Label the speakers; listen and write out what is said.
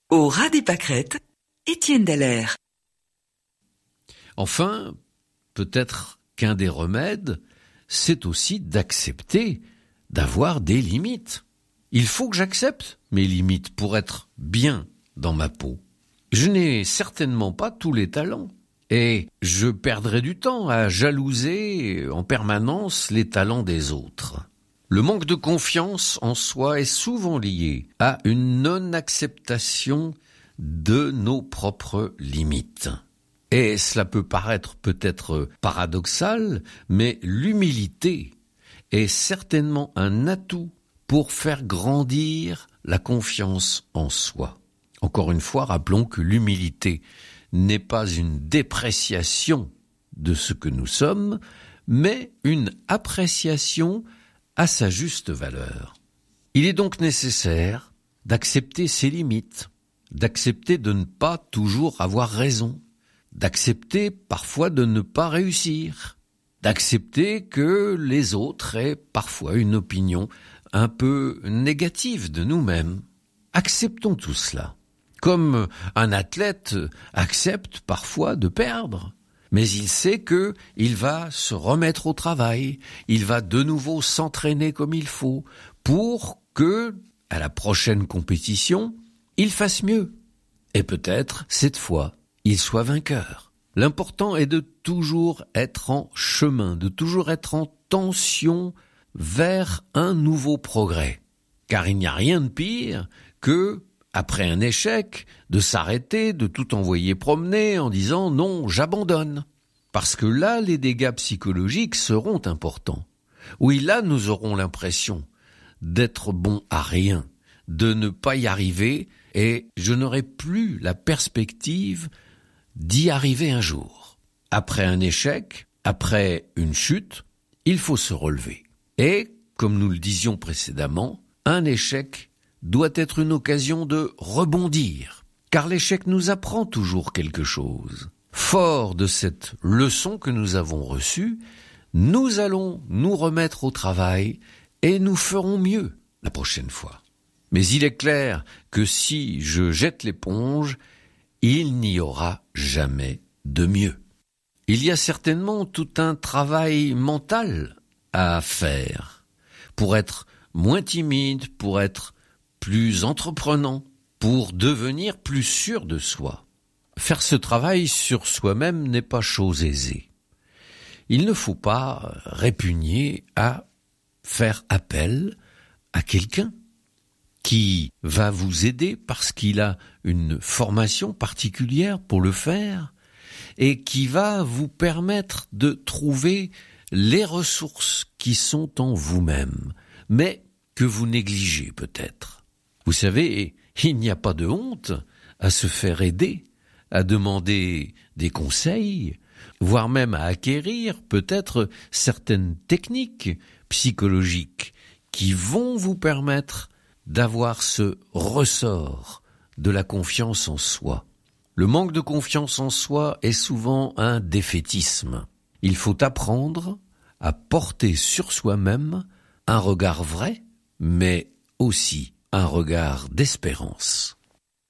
Speaker 1: Au ras des pâquerettes, Étienne Dallaire.
Speaker 2: Enfin, peut-être qu'un des remèdes, c'est aussi d'accepter d'avoir des limites. Il faut que j'accepte mes limites pour être bien dans ma peau. Je n'ai certainement pas tous les talents et je perdrai du temps à jalouser en permanence les talents des autres. Le manque de confiance en soi est souvent lié à une non-acceptation de nos propres limites. Et cela peut paraître peut-être paradoxal, mais l'humilité est certainement un atout pour faire grandir la confiance en soi. Encore une fois, rappelons que l'humilité n'est pas une dépréciation de ce que nous sommes, mais une appréciation à sa juste valeur. Il est donc nécessaire d'accepter ses limites, d'accepter de ne pas toujours avoir raison, d'accepter parfois de ne pas réussir, d'accepter que les autres aient parfois une opinion un peu négative de nous-mêmes. Acceptons tout cela. Comme un athlète accepte parfois de perdre, mais il sait que il va se remettre au travail, il va de nouveau s'entraîner comme il faut pour que, à la prochaine compétition, il fasse mieux. Et peut-être, cette fois, il soit vainqueur. L'important est de toujours être en chemin, de toujours être en tension vers un nouveau progrès. Car il n'y a rien de pire que, après un échec, de s'arrêter, de tout envoyer promener en disant « non, j'abandonne ». Parce que là, les dégâts psychologiques seront importants. Oui, là, nous aurons l'impression d'être bons à rien, de ne pas y arriver, et je n'aurai plus la perspective d'y arriver un jour. Après un échec, après une chute, il faut se relever. Et, comme nous le disions précédemment, un échec doit être une occasion de rebondir, car l'échec nous apprend toujours quelque chose. Fort de cette leçon que nous avons reçue, nous allons nous remettre au travail et nous ferons mieux la prochaine fois. Mais il est clair que si je jette l'éponge, il n'y aura jamais de mieux. Il y a certainement tout un travail mental à faire pour être moins timide, pour être plus entreprenant, pour devenir plus sûr de soi. Faire ce travail sur soi-même n'est pas chose aisée. Il ne faut pas répugner à faire appel à quelqu'un qui va vous aider parce qu'il a une formation particulière pour le faire et qui va vous permettre de trouver les ressources qui sont en vous-même, mais que vous négligez peut-être. Vous savez, il n'y a pas de honte à se faire aider, à demander des conseils, voire même à acquérir peut-être certaines techniques psychologiques qui vont vous permettre d'avoir ce ressort de la confiance en soi. Le manque de confiance en soi est souvent un défaitisme. Il faut apprendre à porter sur soi-même un regard vrai, mais aussi un regard d'espérance.